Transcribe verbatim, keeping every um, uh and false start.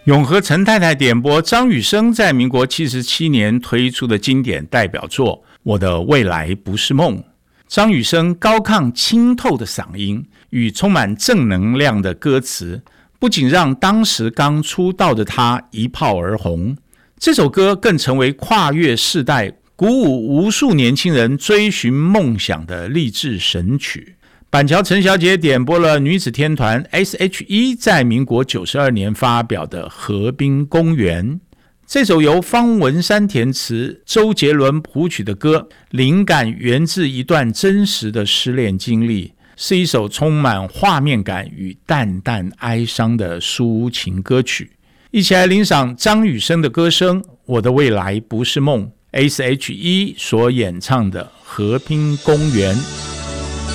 永和陈太太点播张雨生在民国七十七年推出的经典代表作《我的未来不是梦》。张雨生高亢清透的嗓音与充满正能量的歌词，不仅让当时刚出道的他一炮而红，这首歌更成为跨越世代、鼓舞无数年轻人追寻梦想的励志神曲。板桥陈小姐点播了女子天团 S H E 在民国九十二年发表的《河滨公园》。这首由方文山填词、周杰伦谱曲的歌，灵感源自一段真实的失恋经历，是一首充满画面感与淡淡哀伤的抒情歌曲。一起来欣赏张雨生的歌声《我的未来不是梦》， S H E 所演唱的《河滨公园》。